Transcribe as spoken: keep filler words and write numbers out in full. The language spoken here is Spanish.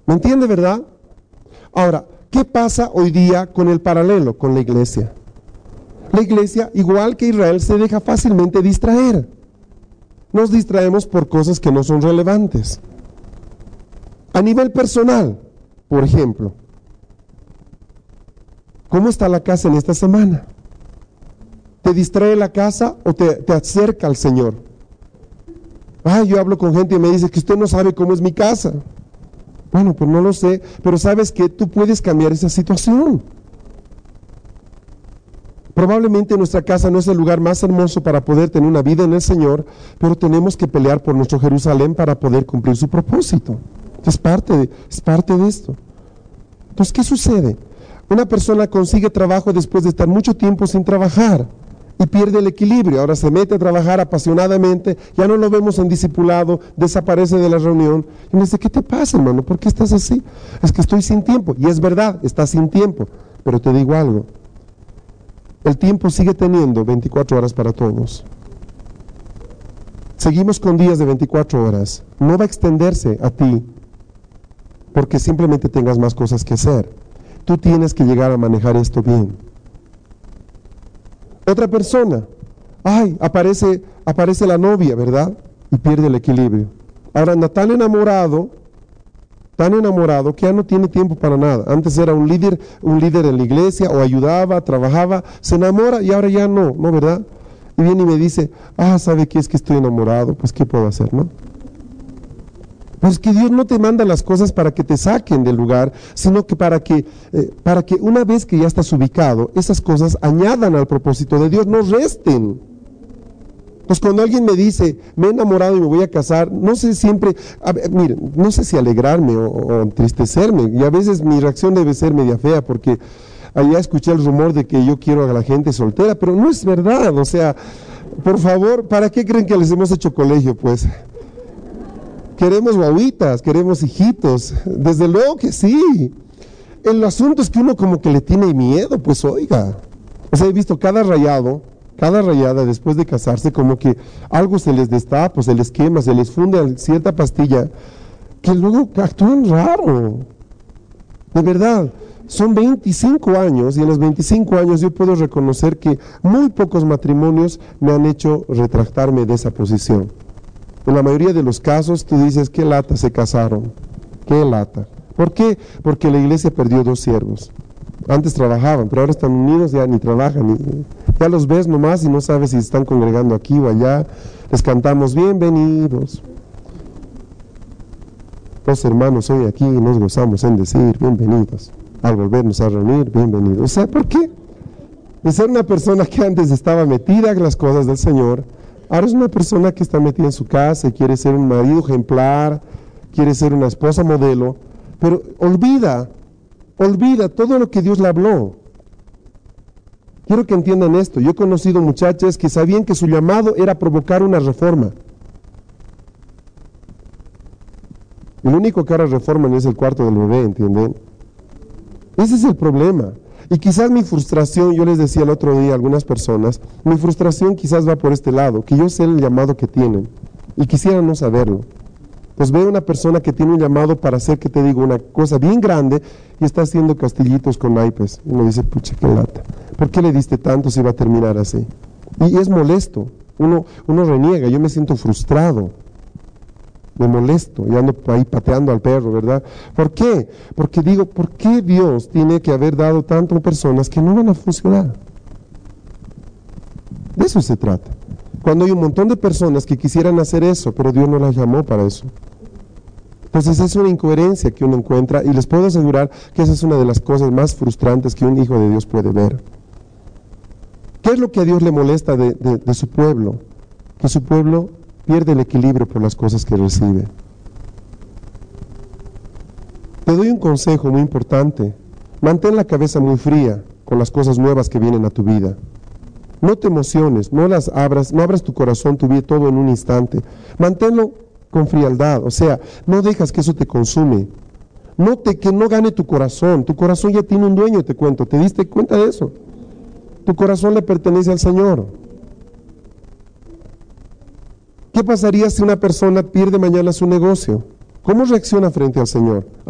¿Me entiende, verdad? Ahora, ¿qué pasa hoy día con el paralelo, con la iglesia? La iglesia, igual que Israel, se deja fácilmente distraer. Nos distraemos por cosas que no son relevantes. A nivel personal, por ejemplo, ¿cómo está la casa en esta semana? ¿Te distrae la casa o te, te acerca al Señor? Ah, yo hablo con gente y me dice que usted no sabe cómo es mi casa. Bueno, pues no lo sé, pero sabes que tú puedes cambiar esa situación. Probablemente nuestra casa no es el lugar más hermoso para poder tener una vida en el Señor, pero tenemos que pelear por nuestro Jerusalén para poder cumplir su propósito. Es parte de, es parte de esto. Entonces, ¿qué sucede? Una persona consigue trabajo después de estar mucho tiempo sin trabajar y pierde el equilibrio. Ahora se mete a trabajar apasionadamente, ya no lo vemos en discipulado, desaparece de la reunión. Y me dice, ¿qué te pasa, hermano? ¿Por qué estás así? Es que estoy sin tiempo. Y es verdad, estás sin tiempo. Pero te digo algo. El tiempo sigue teniendo veinticuatro horas para todos. Seguimos con días de veinticuatro horas. No va a extenderse a ti porque simplemente tengas más cosas que hacer. Tú tienes que llegar a manejar esto bien. Otra persona, ay, aparece, aparece la novia, ¿verdad? Y pierde el equilibrio. Ahora anda tan enamorado, tan enamorado que ya no tiene tiempo para nada. Antes era un líder, un líder en la iglesia, o ayudaba, trabajaba, se enamora y ahora ya no, ¿no, verdad? Y viene y me dice, ah, ¿sabe qué? Es que estoy enamorado, pues ¿qué puedo hacer, no? Pues que Dios no te manda las cosas para que te saquen del lugar, sino que para que, eh, para que una vez que ya estás ubicado, esas cosas añadan al propósito de Dios, no resten. Pues cuando alguien me dice, me he enamorado y me voy a casar, no sé siempre, a ver, miren, no sé si alegrarme o, o entristecerme, y a veces mi reacción debe ser media fea, porque allá escuché el rumor de que yo quiero a la gente soltera, pero no es verdad, o sea, por favor, ¿para qué creen que les hemos hecho colegio, pues? Queremos guaguitas, queremos hijitos, desde luego que sí. El asunto es que uno como que le tiene miedo, pues oiga. O sea, he visto cada rayado, cada rayada después de casarse, como que algo se les destapa, se les quema, se les funde cierta pastilla, que luego actúan raro. De verdad, son veinticinco años y en los veinticinco años yo puedo reconocer que muy pocos matrimonios me han hecho retractarme de esa posición. En la mayoría de los casos tú dices, qué lata se casaron, qué lata. ¿Por qué? Porque la iglesia perdió dos siervos. Antes trabajaban, pero ahora están unidos, ya ni trabajan. Ni, ya los ves nomás y no sabes si están congregando aquí o allá. Les cantamos, bienvenidos. Los hermanos hoy aquí nos gozamos en decir, bienvenidos. Al volvernos a reunir, bienvenidos. O sea, ¿por qué? De ser una persona que antes estaba metida en las cosas del Señor, ahora es una persona que está metida en su casa y quiere ser un marido ejemplar, quiere ser una esposa modelo, pero olvida, olvida todo lo que Dios le habló. Quiero que entiendan esto. Yo he conocido muchachas que sabían que su llamado era provocar una reforma. El único que ahora reforman es el cuarto del bebé, ¿entienden? Ese es el problema. Y quizás mi frustración, yo les decía el otro día a algunas personas, mi frustración quizás va por este lado, que yo sé el llamado que tienen y quisiera no saberlo. Pues veo una persona que tiene un llamado para hacer, que te digo, una cosa bien grande y está haciendo castillitos con naipes. Y uno dice, pucha, qué lata. ¿Por qué le diste tanto si va a terminar así? Y es molesto. Uno, uno reniega, yo me siento frustrado. Me molesto y ando ahí pateando al perro, ¿verdad? ¿Por qué? Porque digo, ¿por qué Dios tiene que haber dado tanto a personas que no van a funcionar? De eso se trata. Cuando hay un montón de personas que quisieran hacer eso, pero Dios no las llamó para eso. Entonces es una incoherencia que uno encuentra y les puedo asegurar que esa es una de las cosas más frustrantes que un hijo de Dios puede ver. ¿Qué es lo que a Dios le molesta de, de, de su pueblo? Que su pueblo pierde el equilibrio por las cosas que recibe. Te doy un consejo muy importante. Mantén la cabeza muy fría con las cosas nuevas que vienen a tu vida. No te emociones, no las abras, no abras tu corazón, tu vida, todo en un instante. Manténlo con frialdad, o sea, no dejas que eso te consume. No te, que no gane tu corazón. Tu corazón ya tiene un dueño, te cuento. ¿Te diste cuenta de eso? Tu corazón le pertenece al Señor. ¿Qué pasaría si una persona pierde mañana su negocio? ¿Cómo reacciona frente al Señor?